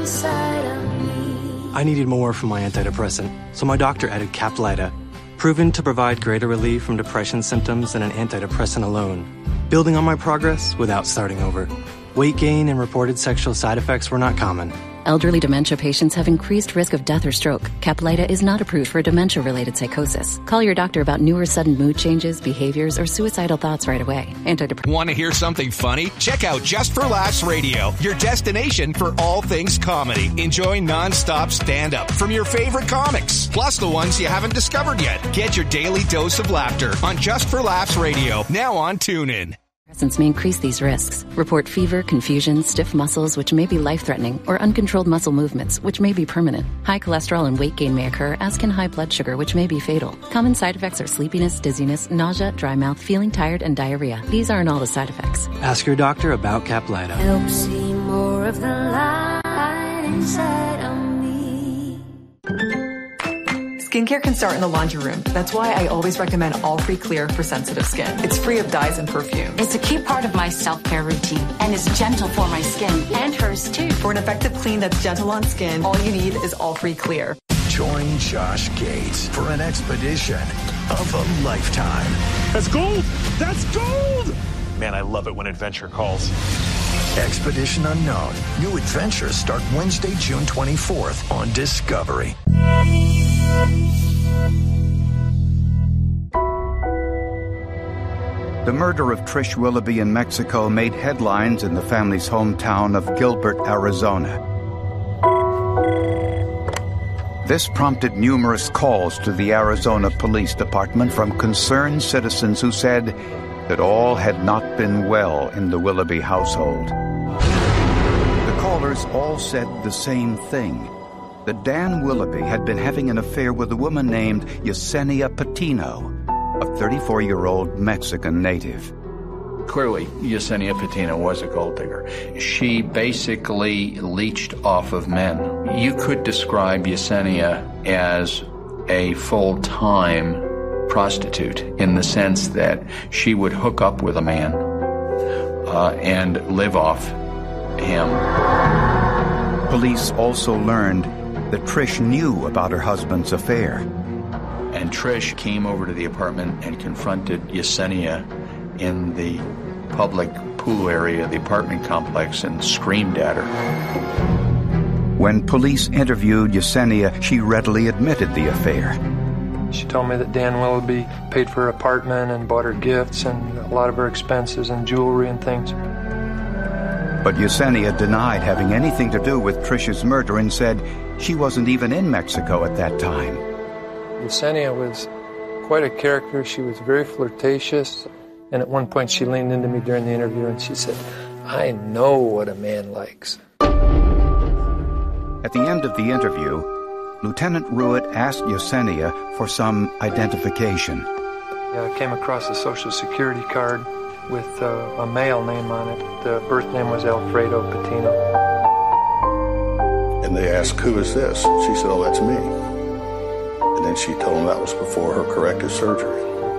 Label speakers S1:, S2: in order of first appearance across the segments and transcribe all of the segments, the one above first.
S1: inside of me.
S2: I needed more from my antidepressant, so my doctor added Caplyta, proven to provide greater relief from depression symptoms than an antidepressant alone, building on my progress without starting over. Weight gain and reported sexual side effects were not common.
S3: Elderly dementia patients have increased risk of death or stroke. Caplyta is not approved for dementia-related psychosis. Call your doctor about new or sudden mood changes, behaviors, or suicidal thoughts right away.
S4: Want to hear something funny? Check out Just for Laughs Radio, your destination for all things comedy. Enjoy non-stop stand-up from your favorite comics, plus the ones you haven't discovered yet. Get your daily dose of laughter on Just for Laughs Radio, now on TuneIn.
S3: May increase these risks. Report fever, confusion, stiff muscles, which may be life-threatening, or uncontrolled muscle movements, which may be permanent. High cholesterol and weight gain may occur, as can high blood sugar, which may be fatal. Common side effects are sleepiness, dizziness, nausea, dry mouth, feeling tired, and diarrhea. These aren't all the side effects.
S2: Ask your doctor about Caplyta.
S1: Help see more of the light inside of me.
S5: Skincare can start in the laundry room. That's why I always recommend All Free Clear for sensitive skin. It's free of dyes and perfumes.
S6: It's a key part of my self-care routine and is gentle for my skin and hers too.
S5: For an effective clean that's gentle on skin, all you need is All Free Clear.
S7: Join Josh Gates for an expedition of a lifetime.
S8: That's gold! That's gold!
S9: Man, I love it when adventure calls.
S7: Expedition Unknown. New adventures start Wednesday, June 24th on Discovery.
S10: The murder of Trish Willoughby in Mexico made headlines in the family's hometown of Gilbert, Arizona. This prompted numerous calls to the Arizona Police Department from concerned citizens who said that all had not been well in the Willoughby household. The callers all said the same thing, that Dan Willoughby had been having an affair with a woman named Yesenia Patino, a 34-year-old Mexican native.
S11: Clearly, Yesenia Patino was a gold digger. She basically leached off of men. You could describe Yesenia as a full-time prostitute in the sense that she would hook up with a man and live off him.
S10: Police also learned that Trish knew about her husband's affair.
S11: And Trish came over to the apartment and confronted Yesenia in the public pool area of the apartment complex and screamed at her.
S10: When police interviewed Yesenia, she readily admitted the affair.
S12: She told me that Dan Willoughby paid for her apartment and bought her gifts and a lot of her expenses and jewelry and things.
S10: But Yesenia denied having anything to do with Trish's murder and said she wasn't even in Mexico at that time.
S12: Yesenia was quite a character. She was very flirtatious. And at one point she leaned into me during the interview and she said, "I know what a man likes."
S10: At the end of the interview, Lieutenant Ruitt asked Yesenia for some identification.
S12: I came across a Social Security card with a male name on it. The birth name was Alfredo Patino.
S13: And they asked, "Who is this?" She said, "Oh, that's me." And then she told them that was before her corrective surgery.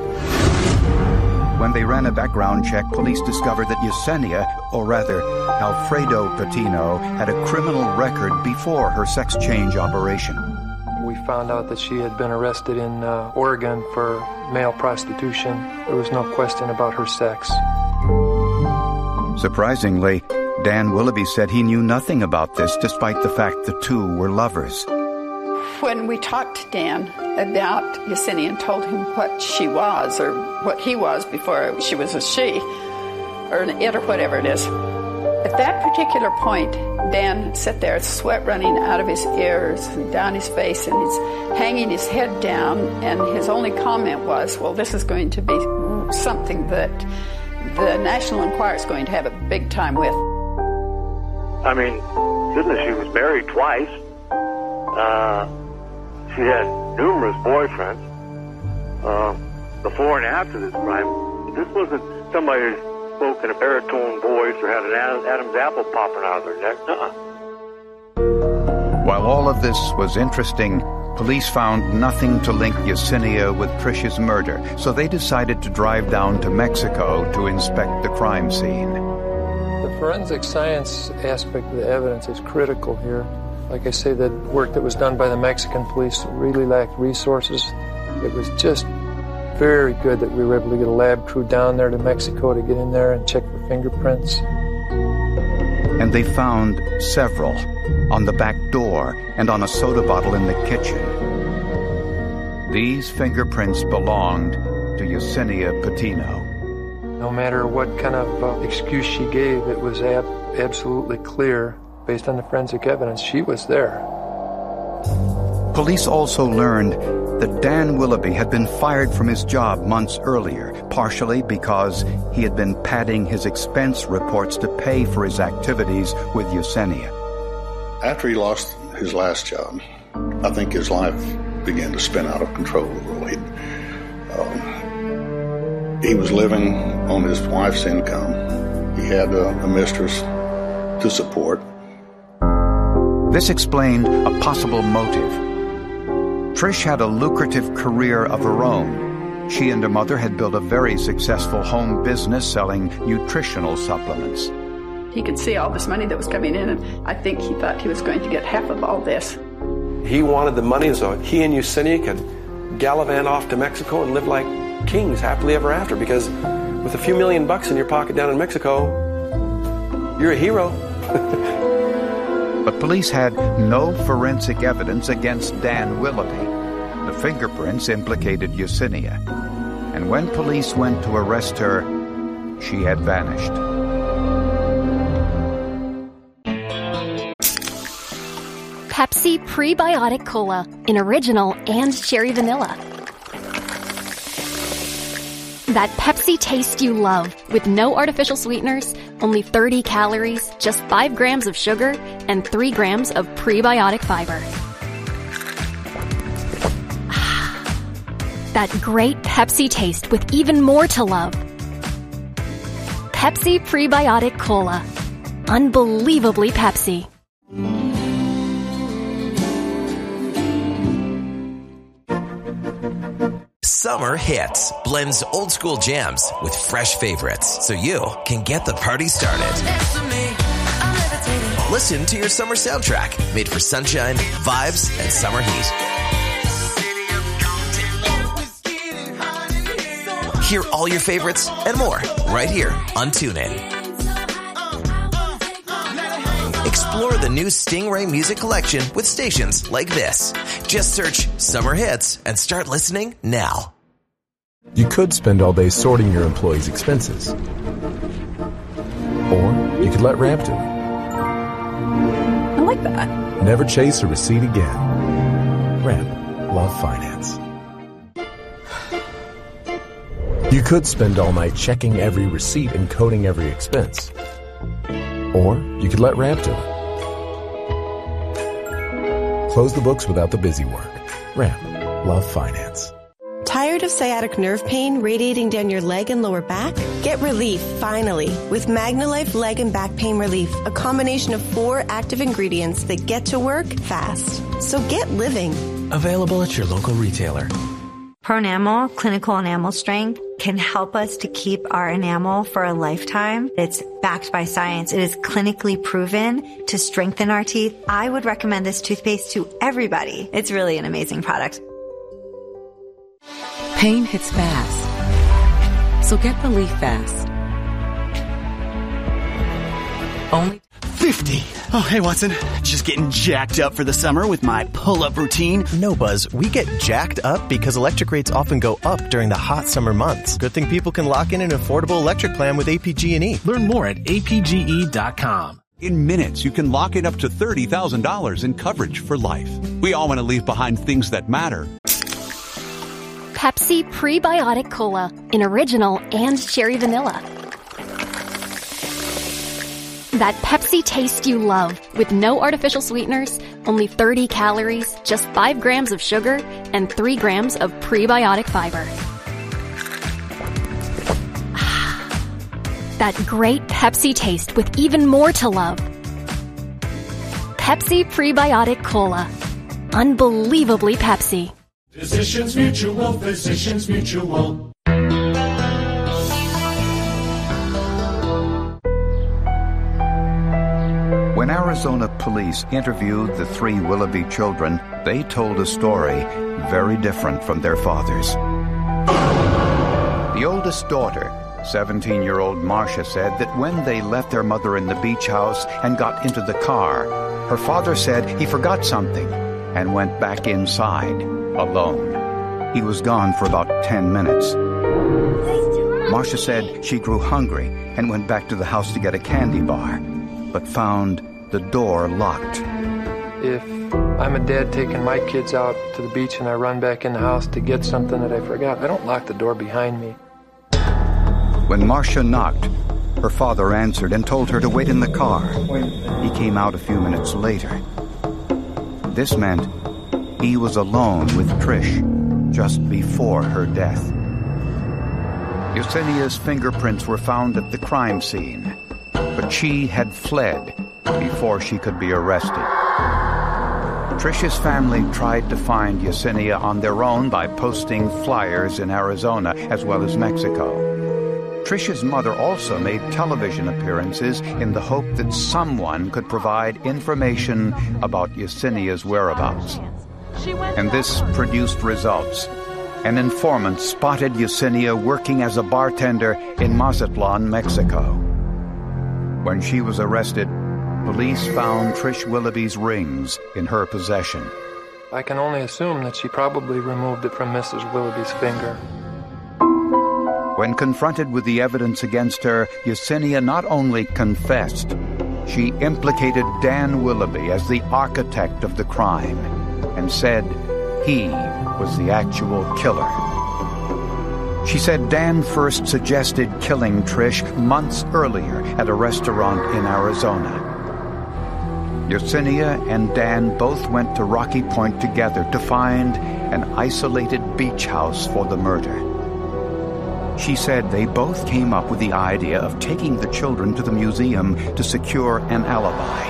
S10: When they ran a background check, police discovered that Yesenia, or rather Alfredo Patino, had a criminal record before her sex change operation.
S12: We found out that she had been arrested in Oregon for male prostitution. There was no question about her sex.
S10: Surprisingly, Dan Willoughby said he knew nothing about this, despite the fact the two were lovers.
S14: When we talked to Dan about Yesenia and told him what she was, or what he was before she was a she, or an it, or whatever it is, at that particular point, Dan sat there, sweat running out of his ears and down his face, and he's hanging his head down, and his only comment was, well, this is going to be something that the National Enquirer is going to have a big time with.
S15: I mean, goodness, she was married twice. She had numerous boyfriends before and after this crime. This wasn't somebody who spoke in a baritone voice or had an Adam's apple popping out of their neck.
S10: While all of this was interesting, police found nothing to link Yesenia with Trish's murder, so they decided to drive down to Mexico to inspect the crime scene.
S12: The forensic science aspect of the evidence is critical here. Like I say, the work that was done by the Mexican police really lacked resources. It was just very good that we were able to get a lab crew down there to Mexico to get in there and check for fingerprints.
S10: And they found several on the back door and on a soda bottle in the kitchen. These fingerprints belonged to Yesenia Patino.
S12: No matter what kind of excuse she gave, it was absolutely clear, based on the forensic evidence, she was there.
S10: Police also learned that Dan Willoughby had been fired from his job months earlier, partially because he had been padding his expense reports to pay for his activities with Yesenia.
S13: After he lost his last job, I think his life began to spin out of control a little. He was living on his wife's income. He had a mistress to support.
S10: This explained a possible motive. Trish had a lucrative career of her own. She and her mother had built a very successful home business selling nutritional supplements.
S14: He could see all this money that was coming in, and I think he thought he was going to get half of all this.
S16: He wanted the money so he and Yesenia could gallivant off to Mexico and live like kings happily ever after, because with a few $1,000,000 in your pocket down in Mexico, you're a hero.
S10: But police had no forensic evidence against Dan Willoughby. The fingerprints implicated Yesenia. And when police went to arrest her, she had vanished.
S17: Pepsi Prebiotic Cola in original and cherry vanilla. That Pepsi taste you love, with no artificial sweeteners, only 30 calories, just 5 grams of sugar, and 3 grams of prebiotic fiber. That great Pepsi taste with even more to love. Pepsi Prebiotic Cola. Unbelievably Pepsi.
S18: Summer Hits blends old school jams with fresh favorites so you can get the party started. Listen to your summer soundtrack made for sunshine, vibes, and summer heat. Hear all your favorites and more right here on TuneIn. Explore the new Stingray music collection with stations like this. Just search Summer Hits and start listening now.
S19: You could spend all day sorting your employees' expenses. Or you could let Ramp do it.
S20: I like that.
S19: Never chase a receipt again. Ramp. Love finance. You could spend all night checking every receipt and coding every expense. Or you could let Ramp do it. Close the books without the busy work. Ramp. Love finance.
S21: Tired of sciatic nerve pain radiating down your leg and lower back? Get relief, finally, with MagnaLife Leg and Back Pain Relief, a combination of 4 active ingredients that get to work fast. So get living.
S18: Available at your local retailer.
S22: Pronamel, clinical enamel strength, can help us to keep our enamel for a lifetime. It's backed by science. It is clinically proven to strengthen our teeth. I would recommend this toothpaste to everybody. It's really an amazing product.
S23: Pain hits fast, so get relief fast. Only
S24: 50. Oh, hey, Watson. Just getting jacked up for the summer with my pull-up routine.
S25: No, Buzz. We get jacked up because electric rates often go up during the hot summer months. Good thing people can lock in an affordable electric plan with APG&E.
S26: Learn more at apge.com.
S27: In minutes, you can lock in up to $30,000 in coverage for life. We all want to leave behind things that matter.
S17: Pepsi Prebiotic Cola in original and cherry vanilla. That Pepsi taste you love, with no artificial sweeteners, only 30 calories, just 5 grams of sugar, and 3 grams of prebiotic fiber. That great Pepsi taste with even more to love. Pepsi Prebiotic Cola. Unbelievably Pepsi.
S28: Physicians Mutual, Physicians Mutual.
S10: When Arizona police interviewed the 3 Willoughby children, they told a story very different from their father's. The oldest daughter, 17-year-old Marcia, said that when they left their mother in the beach house and got into the car, her father said he forgot something and went back inside alone. He was gone for about 10 minutes. Marcia said she grew hungry and went back to the house to get a candy bar, but found the door locked.
S12: If I'm a dad taking my kids out to the beach and I run back in the house to get something that I forgot, I don't lock the door behind me.
S10: When Marcia knocked, her father answered and told her to wait in the car. He came out a few minutes later. This meant he was alone with Trish just before her death. Yesenia's fingerprints were found at the crime scene, but she had fled before she could be arrested. Trish's family tried to find Yesenia on their own by posting flyers in Arizona as well as Mexico. Trish's mother also made television appearances in the hope that someone could provide information about Yesenia's whereabouts. And this produced results. An informant spotted Yesenia working as a bartender in Mazatlan, Mexico. When she was arrested, police found Trish Willoughby's rings in her possession.
S12: I can only assume that she probably removed it from Mrs. Willoughby's finger.
S10: When confronted with the evidence against her, Yesenia not only confessed, she implicated Dan Willoughby as the architect of the crime and said he was the actual killer. She said Dan first suggested killing Trish months earlier at a restaurant in Arizona. Yesenia and Dan both went to Rocky Point together to find an isolated beach house for the murder. She said they both came up with the idea of taking the children to the museum to secure an alibi.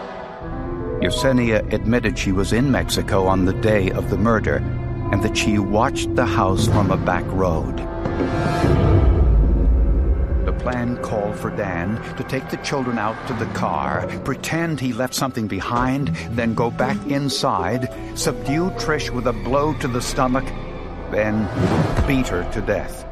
S10: Yesenia admitted she was in Mexico on the day of the murder and that she watched the house from a back road. The plan called for Dan to take the children out to the car, pretend he left something behind, then go back inside, subdue Trish with a blow to the stomach, then beat her to death.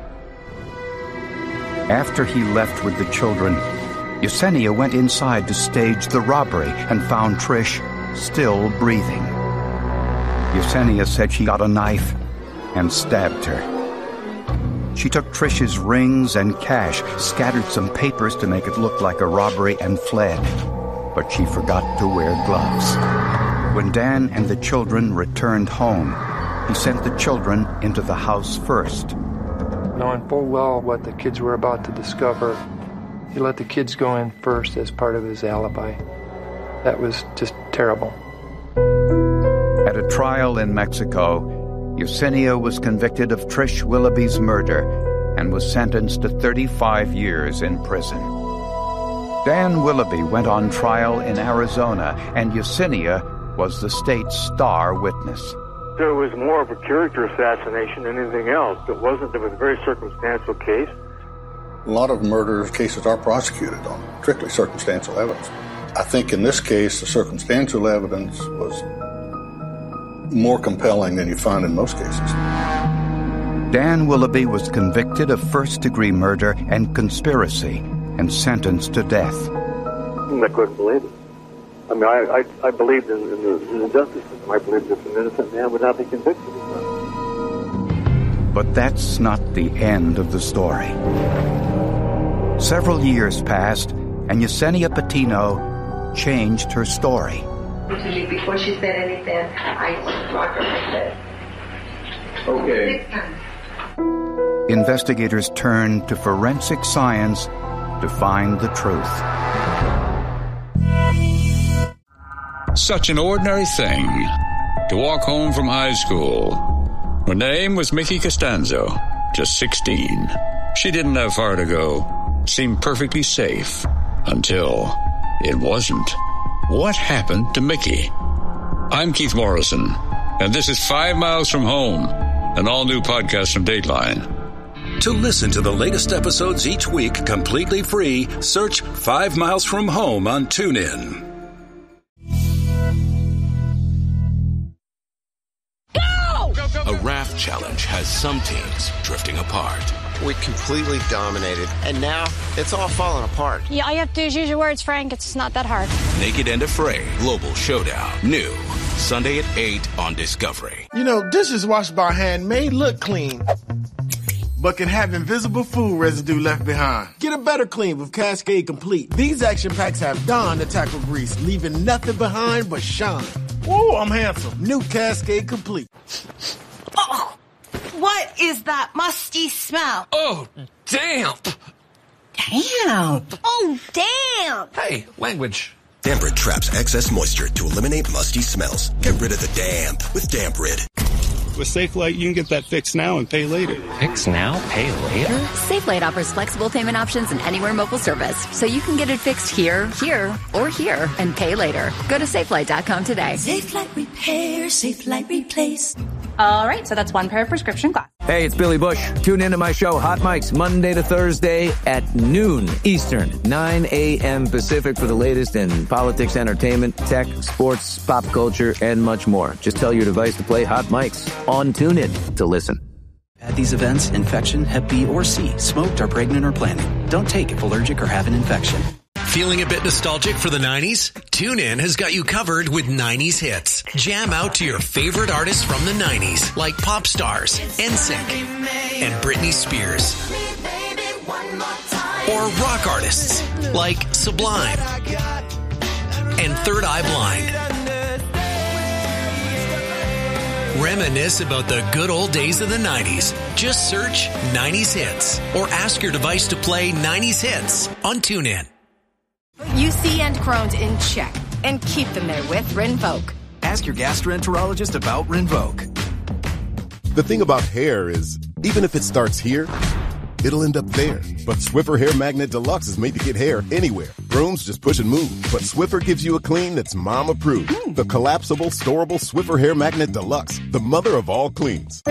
S10: After he left with the children, Yesenia went inside to stage the robbery and found Trish still breathing. Yesenia said she got a knife and stabbed her. She took Trish's rings and cash, scattered some papers to make it look like a robbery, and fled. But she forgot to wear gloves. When Dan and the children returned home, he sent the children into the house first.
S12: Knowing full well what the kids were about to discover, he let the kids go in first as part of his alibi. That was just terrible.
S10: At a trial in Mexico, Yesenia was convicted of Trish Willoughby's murder and was sentenced to 35 years in prison. Dan Willoughby went on trial in Arizona, and Yesenia was the state's star witness.
S15: So it was more of a character assassination than anything else. It was a very circumstantial case.
S13: A lot of murder cases are prosecuted on strictly circumstantial evidence. I think in this case, the circumstantial evidence was more compelling than you find in most cases.
S10: Dan Willoughby was convicted of first-degree murder and conspiracy and sentenced to death.
S15: I couldn't believe it. I mean, I believed in the justice system. I believed that an innocent man would not be convicted of that.
S10: But that's not the end of the story. Several years passed, and Yesenia Patino changed her story.
S1: Usually before she said anything, I rock her like this.
S15: Okay.
S1: 6 times.
S10: Investigators turned to forensic science to find the truth.
S2: Such an ordinary thing to walk home from high school. Her name was Mickey Costanzo, just 16. She didn't have far to go. Seemed perfectly safe until it wasn't. What happened to Mickey? I'm Keith Morrison, and this is 5 Miles from Home, an all-new podcast from Dateline.
S3: To listen to the latest episodes each week completely free, search 5 Miles from Home on TuneIn.
S4: Golf Challenge has some teams drifting apart.
S5: We completely dominated, and now it's all falling apart.
S6: Yeah, all you have to do is use your words, Frank. It's not that hard.
S4: Naked and Afraid Global Showdown. New Sunday at 8 on Discovery.
S7: You know, dishes washed by hand may look clean, but can have invisible food residue left behind. Get a better clean with Cascade Complete. These action packs have Dawn to tackle grease, leaving nothing behind but shine. Whoa, I'm handsome. New Cascade Complete.
S8: Oh, what is that musty smell?
S9: Oh, damp.
S8: Damp. Oh, damp.
S9: Hey, language.
S3: Damp Rid traps excess moisture to eliminate musty smells. Get rid of the damp with Damp Rid.
S11: With SafeLight, you can get that fixed now and pay later.
S9: Fix now, pay later?
S23: SafeLight offers flexible payment options and anywhere mobile service, so you can get it fixed here, or here, and pay later. Go to SafeLight.com today.
S8: SafeLight Repair, SafeLight Replace.
S20: All right, so that's one pair of prescription glasses.
S14: Hey, it's Billy Bush. Tune into my show, Hot Mics, Monday to Thursday at noon Eastern, 9 a.m. Pacific for the latest in politics, entertainment, tech, sports, pop culture, and much more. Just tell your device to play Hot Mics on TuneIn to listen.
S29: At these events, infection, Hep B or C, smoked or pregnant or planning. Don't take if allergic or have an infection.
S30: Feeling a bit nostalgic for the 90s? TuneIn has got you covered with 90s hits. Jam out to your favorite artists from the 90s, like pop stars, NSYNC, and Britney Spears. Or rock artists, like Sublime and Third Eye Blind. Reminisce about the good old days of the 90s. Just search 90s hits or ask your device to play 90s hits on TuneIn.
S31: UC and Crohn's in check, and keep them there with Rinvoq.
S29: Ask your gastroenterologist about Rinvoq.
S32: The thing about hair is, even if it starts here, it'll end up there. But Swiffer Hair Magnet Deluxe is made to get hair anywhere. Brooms just push and move. But Swiffer gives you a clean that's mom-approved. The collapsible, storable Swiffer Hair Magnet Deluxe, the mother of all cleans.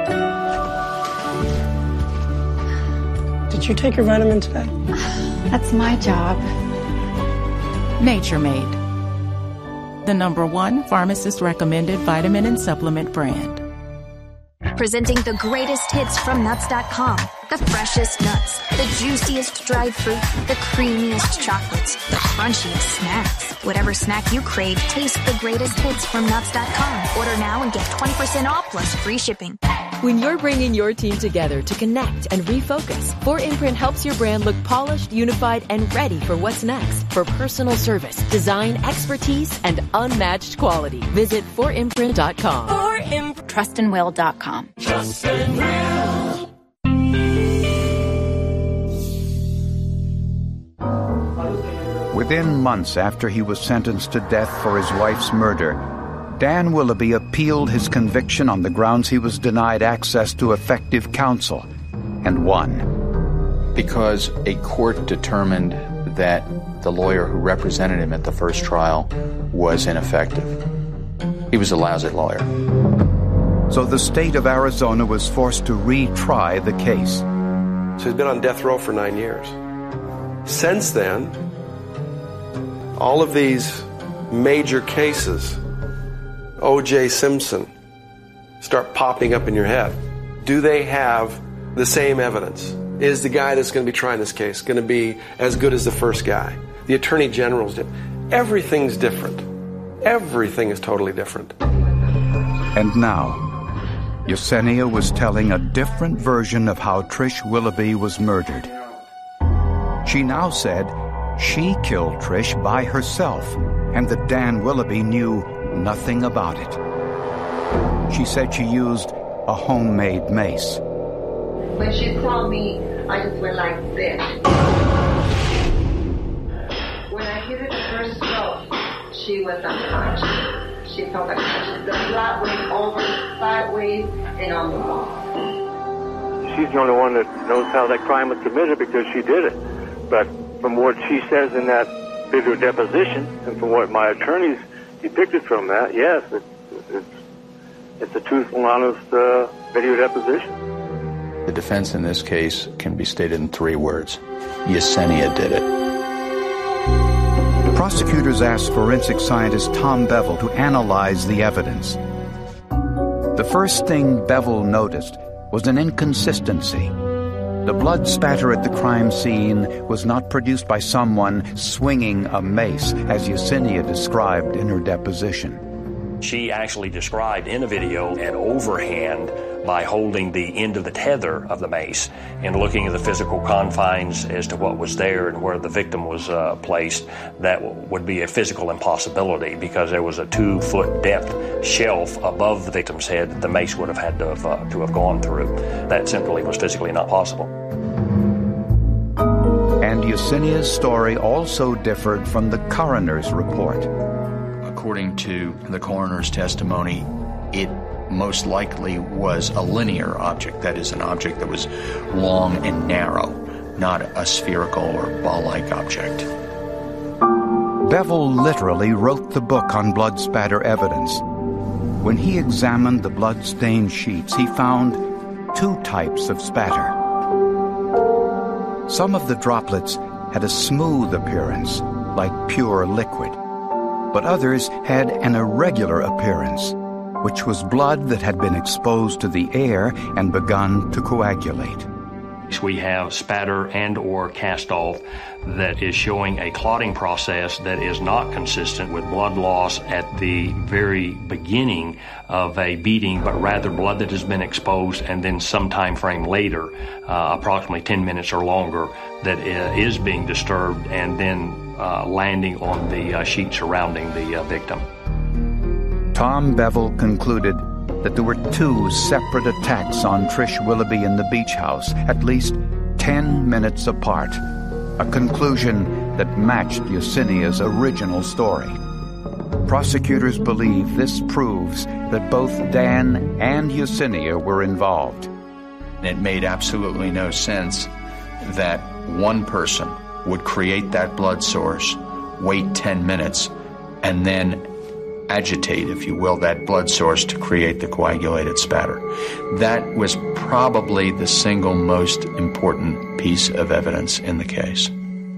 S33: Did you take your vitamin today?
S34: That's my job. Nature Made, the #1 pharmacist recommended vitamin and supplement brand.
S35: Presenting the greatest hits from Nuts.com. The freshest nuts, the juiciest dried fruit, the creamiest chocolates, the crunchiest snacks. Whatever snack you crave, taste the greatest hits from Nuts.com. Order now and get 20% off plus free shipping.
S36: When you're bringing your team together to connect and refocus, 4imprint helps your brand look polished, unified, and ready for what's next. For personal service, design, expertise, and unmatched quality. Visit 4imprint.com.
S34: Trustandwill.com.
S28: Trust and Will.
S10: Within months after he was sentenced to death for his wife's murder, Dan Willoughby appealed his conviction on the grounds he was denied access to effective counsel, and won.
S37: Because a court determined that the lawyer who represented him at the first trial was ineffective. He was a lousy lawyer.
S10: So the state of Arizona was forced to retry the case.
S16: So he's been on death row for 9 years. Since then, all of these major cases, O.J. Simpson, start popping up in your head. Do they have the same evidence? Is the guy that's going to be trying this case going to be as good as the first guy? The attorney general's different. Everything's different. Everything is totally different.
S10: And now, Yesenia was telling a different version of how Trish Willoughby was murdered. She now said she killed Trish by herself, and that Dan Willoughby knew nothing about it. She said she used a homemade mace.
S1: When she called me, I just went like this. When I hit her the first stroke, she was unconscious. She felt unconscious. The blood went over sideways and on the wall.
S15: She's the only one that knows how that crime was committed because she did it. But from what she says in that video deposition, and from what my attorneys depicted from that, yes, it's a truthful and honest video deposition.
S37: The defense in this case can be stated in 3 words. Yesenia did it.
S10: Prosecutors asked forensic scientist Tom Bevel to analyze the evidence. The first thing Bevel noticed was an inconsistency. The blood spatter at the crime scene was not produced by someone swinging a mace, as Yesenia described in her deposition.
S2: She actually described in a video an overhand by holding the end of the tether of the mace and looking at the physical confines as to what was there and where the victim was placed. That would be a physical impossibility because there was a 2-foot depth shelf above the victim's head that the mace would have had to have gone through. That simply was physically not possible.
S10: And Yesenia's story also differed from the coroner's report.
S37: According to the coroner's testimony, it most likely was a linear object, that is, an object that was long and narrow, not a spherical or ball-like object.
S10: Bevel literally wrote the book on blood spatter evidence. When he examined the blood-stained sheets, he found 2 types of spatter. Some of the droplets had a smooth appearance, like pure liquid, but others had an irregular appearance, which was blood that had been exposed to the air and begun to coagulate.
S2: We have spatter and or cast-off that is showing a clotting process that is not consistent with blood loss at the very beginning of a beating, but rather blood that has been exposed and then some time frame later, approximately 10 minutes or longer, that is being disturbed and then landing on the sheet surrounding the victim.
S10: Tom Bevel concluded that there were 2 separate attacks on Trish Willoughby in the beach house, at least 10 minutes apart, a conclusion that matched Yesenia's original story. Prosecutors believe this proves that both Dan and Yesenia were involved.
S37: It made absolutely no sense that one person would create that blood source, wait 10 minutes, and then agitate, if you will, that blood source to create the coagulated spatter. That was probably the single most important piece of evidence in the case.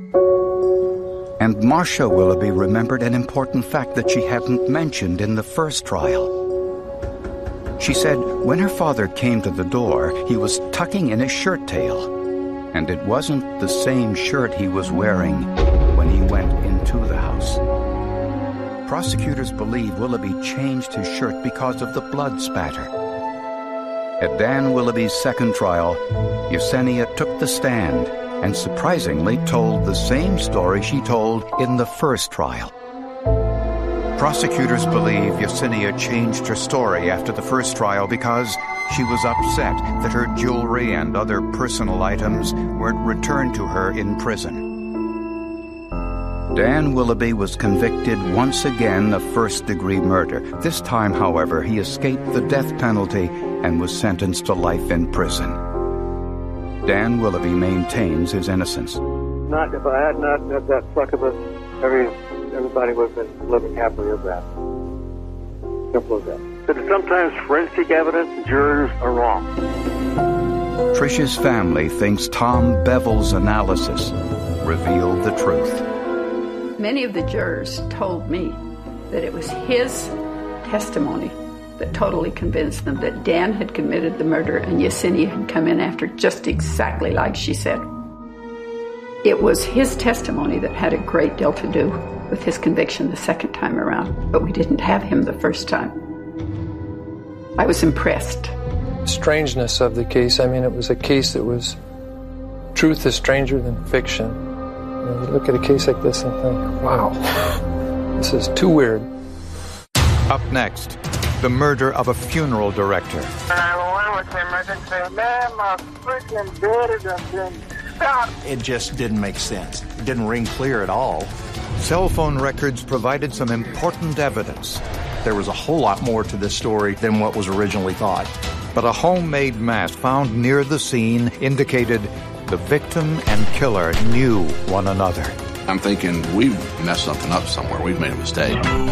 S10: And Marcia Willoughby remembered an important fact that she hadn't mentioned in the first trial. She said when her father came to the door, he was tucking in his shirt tail, and it wasn't the same shirt he was wearing when he went into the house. Prosecutors believe Willoughby changed his shirt because of the blood spatter. At Dan Willoughby's second trial, Yesenia took the stand and surprisingly told the same story she told in the first trial. Prosecutors believe Yesenia changed her story after the first trial because she was upset that her jewelry and other personal items weren't returned to her in prison. Dan Willoughby was convicted once again of first-degree murder. This time, however, he escaped the death penalty and was sentenced to life in prison. Dan Willoughby maintains his innocence.
S15: Not if I had not had that succubus, everybody would have been living happily ever after. Simple as that. But sometimes forensic evidence, jurors are wrong.
S10: Trish's family thinks Tom Bevel's analysis revealed the truth.
S4: Many of the jurors told me that it was his testimony that totally convinced them that Dan had committed the murder and Yesenia had come in after just exactly like she said. It was his testimony that had a great deal to do with his conviction the second time around, but we didn't have him the first time. I was impressed.
S5: Strangeness of the case, I mean, it was a case that was, truth is stranger than fiction. You look at a case like this and think, wow, this is too weird.
S10: Up next, the murder of a funeral director.
S6: 911 was emergency. Man, my freaking daddy done been shot.
S7: It just didn't make sense. It didn't ring clear at all.
S10: Cell phone records provided some important evidence.
S7: There was a whole lot more to this story than what was originally thought.
S10: But a homemade mask found near the scene indicated the victim and killer knew one another.
S12: I'm thinking we've messed something up somewhere. We've made a mistake.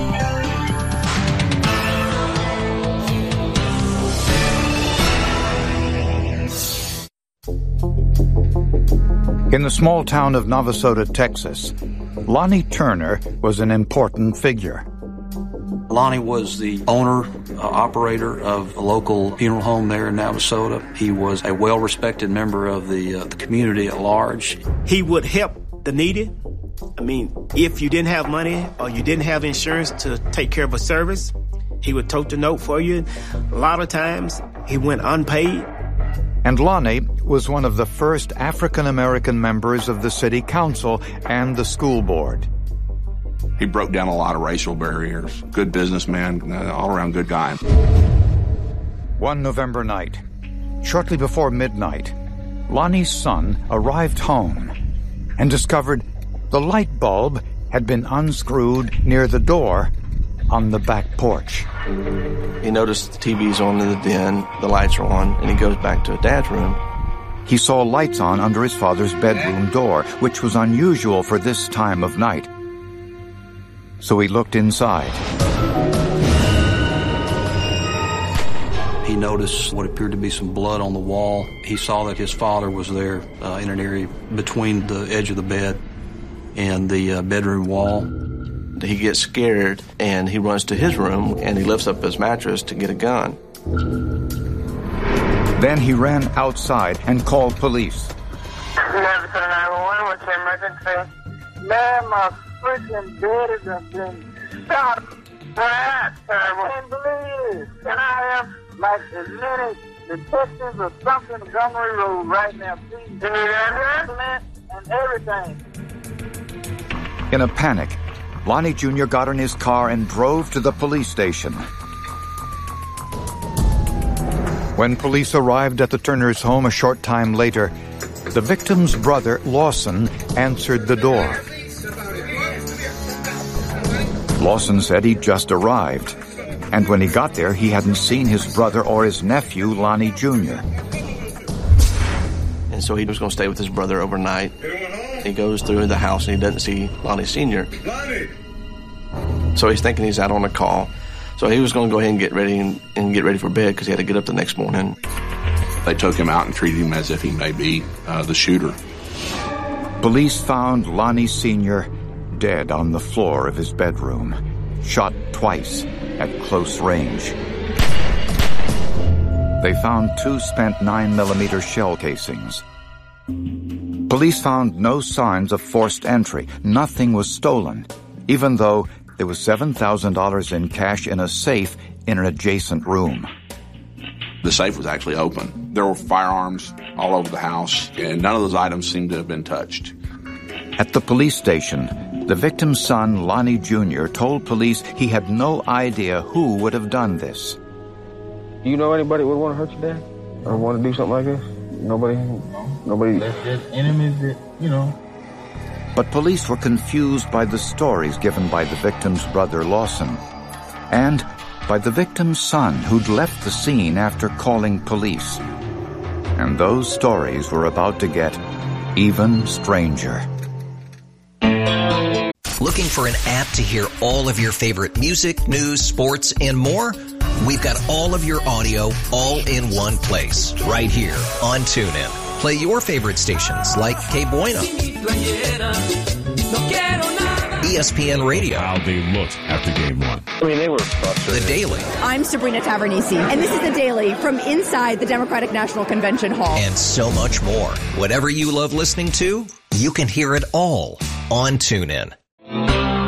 S10: In the small town of Navasota, Texas, Lonnie Turner was an important figure.
S7: Lonnie was the owner, operator of a local funeral home there in Navasota. He was a well-respected member of the community at large.
S3: He would help the needy. I mean, if you didn't have money or you didn't have insurance to take care of a service, he would tote the note for you. A lot of times, he went unpaid.
S10: And Lonnie was one of the first African-American members of the city council and the school board.
S12: He broke down a lot of racial barriers. Good businessman, all-around good guy.
S10: One November night, shortly before midnight, Lonnie's son arrived home and discovered the light bulb had been unscrewed near the door on the back porch.
S8: He noticed the TV's on in the den, the lights are on, and he goes back to Dad's room.
S10: He saw lights on under his father's bedroom door, which was unusual for this time of night. So he looked inside.
S7: He noticed what appeared to be some blood on the wall. He saw that his father was there in an area between the edge of the bed and the bedroom wall.
S8: He gets scared, and he runs to his room, and he lifts up his mattress to get a gun.
S10: Then he ran outside and called police.
S6: 911, what's the emergency? Man, my freaking daddy done been shot. I can't believe it. And I have like as many detectives or something in Montgomery Road right now. Please do that and everything.
S10: In a panic, Lonnie Jr. got in his car and drove to the police station. When police arrived at the Turners' home a short time later, the victim's brother, Lawson, answered the door. Lawson said he'd just arrived, and when he got there, he hadn't seen his brother or his nephew, Lonnie Jr.
S8: And so he was going to stay with his brother overnight. He goes through the house and he doesn't see Lonnie Sr. So he's thinking he's out on a call. So he was going to go ahead and get ready for bed because he had to get up the next morning.
S12: They took him out and treated him as if he may be the shooter.
S10: Police found Lonnie Sr. dead on the floor of his bedroom, shot twice at close range. They found 2 spent 9mm shell casings. Police found no signs of forced entry. Nothing was stolen, even though there was $7,000 in cash in a safe in an adjacent room.
S12: The safe was actually open. There were firearms all over the house, and none of those items seemed to have been touched.
S10: At the police station, the victim's son, Lonnie Jr., told police he had no idea who would have done this.
S9: Do you know anybody would want to hurt your dad? Or want to do something like this? Nobody?
S11: There's enemies that, you know.
S10: But police were confused by the stories given by the victim's brother, Lawson, and by the victim's son, who'd left the scene after calling police. And those stories were about to get even stranger.
S30: Looking for an app to hear all of your favorite music, news, sports, and more? We've got all of your audio all in one place, right here on TuneIn. Play your favorite stations like Que Bueno, ESPN Radio.
S13: How they looked after game one.
S8: I mean, they were frustrated.
S30: The Daily.
S17: I'm Sabrina Tavernisi, and this is The Daily from inside the Democratic National Convention Hall.
S30: And so much more. Whatever you love listening to, you can hear it all on TuneIn.